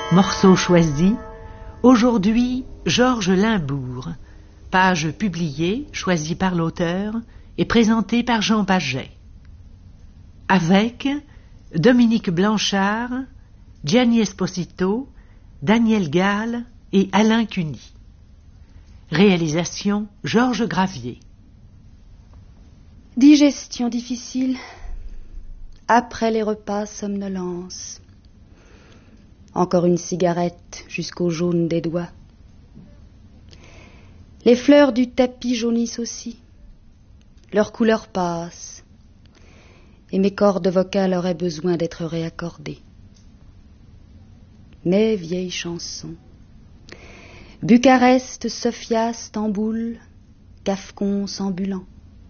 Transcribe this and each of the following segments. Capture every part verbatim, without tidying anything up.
Morceau choisi, aujourd'hui Georges Limbourg, page publiée, choisie par l'auteur et présentée par Jean Paget. Avec Dominique Blanchard, Gianni Esposito, Daniel Gall et Alain Cuny. Réalisation Georges Gravier. Digestion difficile. Après les repas, somnolence. Encore une cigarette jusqu'au jaune des doigts. Les fleurs du tapis jaunissent aussi. Leur couleur passe. Et mes cordes vocales auraient besoin d'être réaccordées. Mes vieilles chansons. Bucarest, Sofia, Stamboul, Cafcon, ambulant.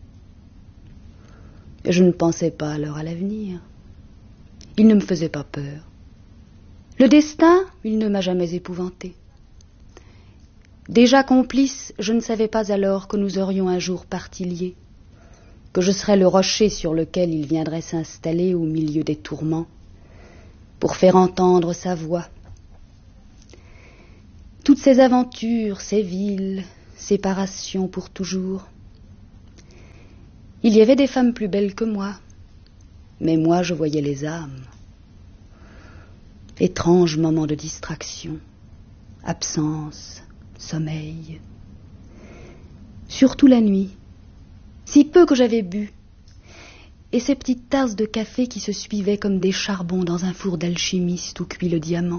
Je ne pensais pas alors à l'avenir. Il ne me faisait pas peur. Le destin, il ne m'a jamais épouvanté. Déjà complice, je ne savais pas alors que nous aurions un jour partis liés, que je serais le rocher sur lequel il viendrait s'installer au milieu des tourments, pour faire entendre sa voix. Toutes ces aventures, ces villes, séparations pour toujours. Il y avait des femmes plus belles que moi, mais moi je voyais les âmes. Étrange moment de distraction, absence, sommeil. Surtout la nuit, si peu que j'avais bu, et ces petites tasses de café qui se suivaient comme des charbons dans un four d'alchimiste où cuit le diamant.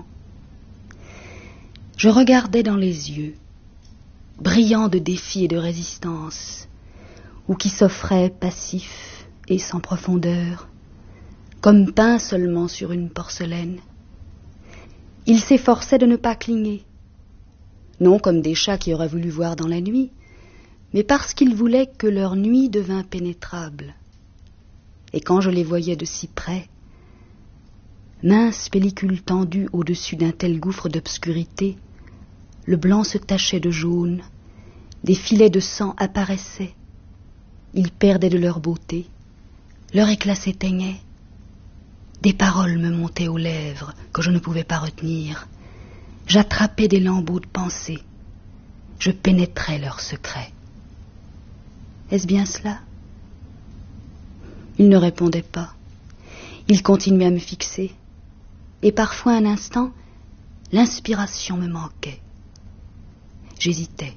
Je regardais dans les yeux, brillants de défi et de résistance, ou qui s'offraient passifs et sans profondeur, comme peints seulement sur une porcelaine. Ils s'efforçaient de ne pas cligner, non comme des chats qui auraient voulu voir dans la nuit, mais parce qu'ils voulaient que leur nuit devînt pénétrable. Et quand je les voyais de si près, mince pellicule tendue au-dessus d'un tel gouffre d'obscurité, le blanc se tachait de jaune, des filets de sang apparaissaient, ils perdaient de leur beauté, leur éclat s'éteignait. Des paroles me montaient aux lèvres que je ne pouvais pas retenir. J'attrapais des lambeaux de pensée. Je pénétrais leurs secrets. Est-ce bien cela? Il ne répondait pas. Il continuait à me fixer. Et parfois, un instant, l'inspiration me manquait. J'hésitais.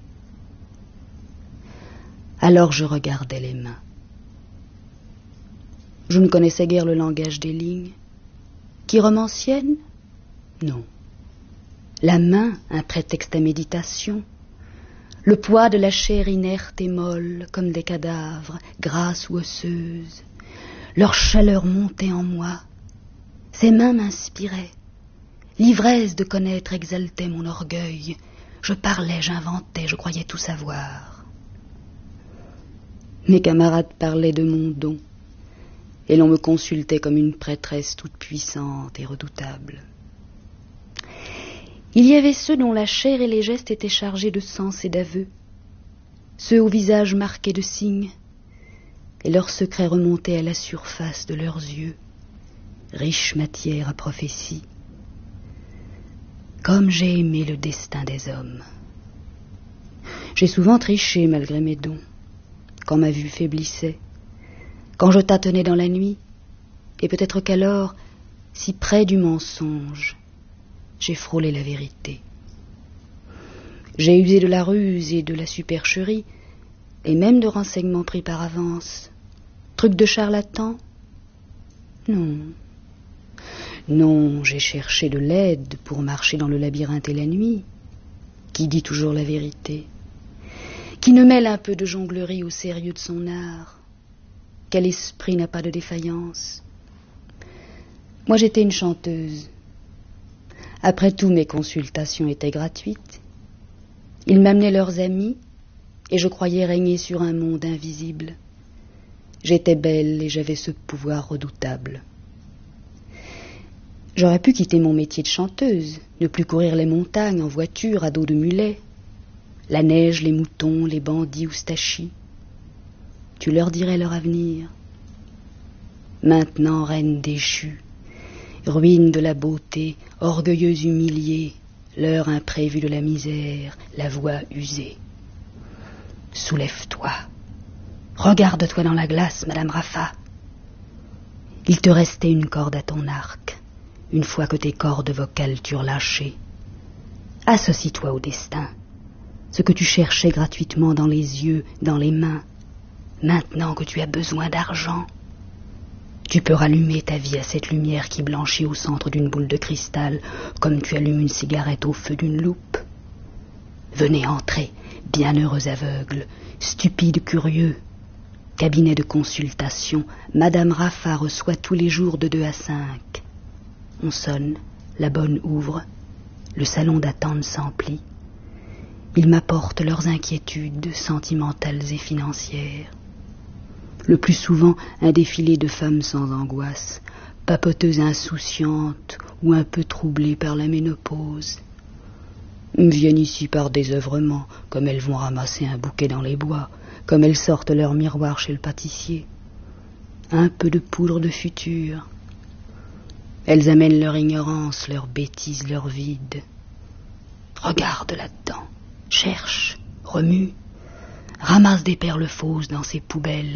Alors je regardais les mains. Je ne connaissais guère le langage des lignes. Qui romancienne? Non. La main, un prétexte à méditation. Le poids de la chair inerte et molle, comme des cadavres, grasse ou osseuse. Leur chaleur montait en moi. Ces mains m'inspiraient. L'ivresse de connaître exaltait mon orgueil. Je parlais, j'inventais, je croyais tout savoir. Mes camarades parlaient de mon don. Et l'on me consultait comme une prêtresse toute puissante et redoutable. Il y avait ceux dont la chair et les gestes étaient chargés de sens et d'aveux, ceux au visage marqué de signes, et leurs secrets remontaient à la surface de leurs yeux, riche matière à prophétie. Comme j'ai aimé le destin des hommes. J'ai souvent triché malgré mes dons, quand ma vue faiblissait, quand je tâtonnais dans la nuit, et peut-être qu'alors, si près du mensonge, j'ai frôlé la vérité. J'ai usé de la ruse et de la supercherie, et même de renseignements pris par avance. Truc de charlatan? Non. Non, j'ai cherché de l'aide pour marcher dans le labyrinthe et la nuit. Qui dit toujours la vérité? Qui ne mêle un peu de jonglerie au sérieux de son art? Quel esprit n'a pas de défaillance? Moi, j'étais une chanteuse. Après tout, mes consultations étaient gratuites. Ils m'amenaient leurs amis, et je croyais régner sur un monde invisible. J'étais belle et j'avais ce pouvoir redoutable. J'aurais pu quitter mon métier de chanteuse, ne plus courir les montagnes en voiture à dos de mulet, la neige, les moutons, les bandits oustachis. Tu leur dirais leur avenir. Maintenant, reine déchue, ruine de la beauté, orgueilleux humiliée, l'heure imprévue de la misère, la voix usée. Soulève-toi. Regarde-toi dans la glace, Madame Raffa. Il te restait une corde à ton arc, une fois que tes cordes vocales t'eurent lâché. Associe-toi au destin, ce que tu cherchais gratuitement dans les yeux, dans les mains, maintenant que tu as besoin d'argent. Tu peux rallumer ta vie à cette lumière qui blanchit au centre d'une boule de cristal, comme tu allumes une cigarette au feu d'une loupe. Venez entrer, bienheureux aveugles, stupides curieux. Cabinet de consultation, Madame Raffa reçoit tous les jours de deux à cinq. On sonne, la bonne ouvre, le salon d'attente s'emplit. Ils m'apportent leurs inquiétudes sentimentales et financières. Le plus souvent, un défilé de femmes sans angoisse, papoteuses insouciantes ou un peu troublées par la ménopause. Viennent ici par désœuvrement, comme elles vont ramasser un bouquet dans les bois, comme elles sortent leur miroir chez le pâtissier. Un peu de poudre de futur. Elles amènent leur ignorance, leur bêtise, leur vide. Regarde là-dedans, cherche, remue, ramasse des perles fausses dans ces poubelles,